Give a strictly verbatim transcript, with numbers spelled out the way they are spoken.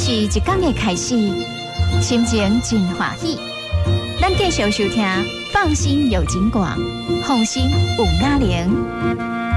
是一天的开始，心情真欢喜。咱继续收听，放心有景广，放心有雅玲。